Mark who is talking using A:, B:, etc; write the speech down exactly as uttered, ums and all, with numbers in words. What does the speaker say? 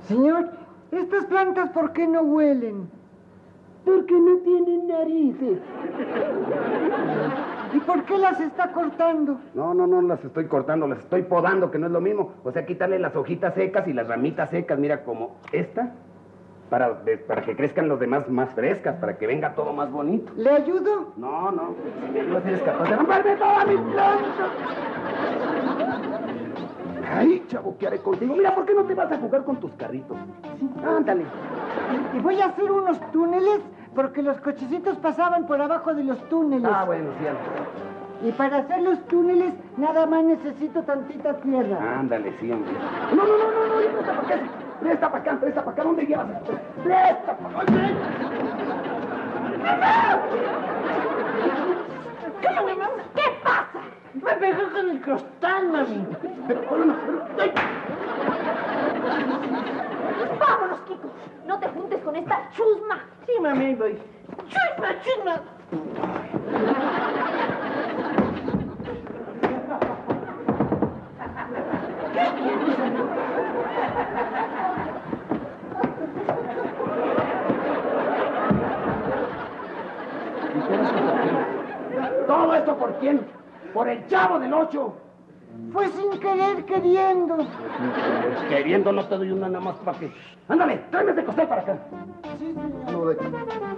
A: Señor, ¿estas plantas por qué no huelen?
B: Porque no tienen narices.
A: ¿Y por qué las está cortando?
B: No, no, no las estoy cortando, las estoy podando, que no es lo mismo. O sea, quitarle las hojitas secas y las ramitas secas, mira, como esta, para, de, para que crezcan los demás más frescas, para que venga todo más bonito.
A: ¿Le ayudo?
B: No, no, si me ayudas eres capaz de romperme toda mi planta. Ay, chavo, ¿qué haré contigo? Mira, ¿por qué no te vas a jugar con tus carritos? Sí, ándale.
A: Y voy a hacer unos túneles porque los cochecitos pasaban por abajo de los túneles.
B: Ah, bueno, sí, ándale.
A: Y para hacer los túneles nada más necesito tantita tierra.
B: Ándale, sí, hombre. No, no, no, no, no, presta para acá. Presta para acá, presta para acá. ¿Dónde llevas? Presta para acá.
C: ¿Qué, mamá? ¿Qué pasa?
A: Me pegó con el costal, mami.
B: Pero, pero, no, pero, ay.
C: Vámonos, Kiko. No te juntes con esta chusma.
A: Sí, mami, ahí voy. ¡Chusma, chusma!
B: ¿Todo esto por quién? Por el Chavo del Ocho.
A: Fue sin querer queriendo.
B: Queriendo no te doy una nada más para que... Ándale, tráeme ese costal para acá.
A: Sí, señor.
B: No, de...